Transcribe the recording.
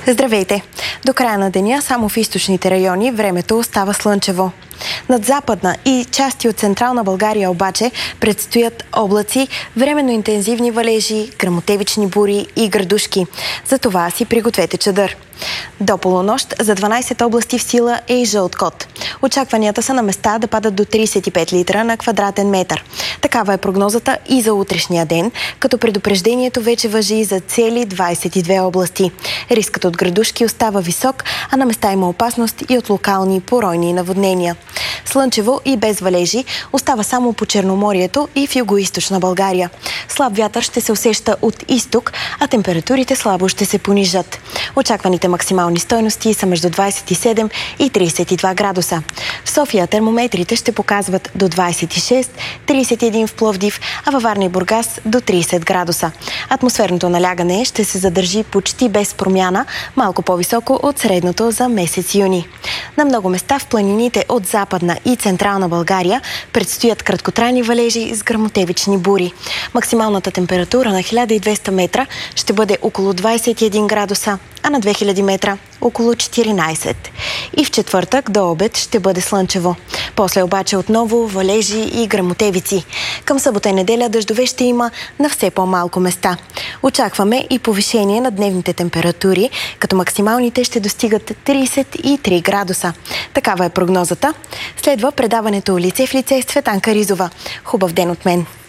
Здравейте! До края на деня само в източните райони времето остава слънчево. Над Западна и части от Централна България обаче предстоят облаци, временно интензивни валежи, гръмотевични бури и градушки. Затова си пригответе чадър. До полунощ за 12 области в сила е и жълт код. Очакванията са на места да падат до 35 литра на квадратен метър. Такава е прогнозата и за утрешния ден, като предупреждението вече важи за цели 22 области. Рискът от градушки остава висок, а на места има опасност и от локални поройни наводнения. Слънчево и без валежи остава само по Черноморието и в югоизточна България. Слаб вятър ще се усеща от изток, а температурите слабо ще се понижат. Очакваните максимални стойности са между 27 и 32 градуса. В София термометрите ще показват до 26, 31 в Пловдив, а във Варна и Бургас до 30 градуса. Атмосферното налягане ще се задържи почти без промяна, малко по-високо от средното за месец юни. На много места в планините от Западна и Централна България предстоят краткотрайни валежи с гръмотевични бури. Максималната температура на 1200 метра ще бъде около 21 градуса, а на 2000 метра около 14. И в четвъртък до обед ще бъде слънчево. После обаче отново валежи и гръмотевици. Към събота и неделя дъждове ще има на все по-малко места. Очакваме и повишение на дневните температури, като максималните ще достигат 33 градуса. Такава е прогнозата. Следва предаването Лице в лице с Цветанка Ризова. Хубав ден от мен!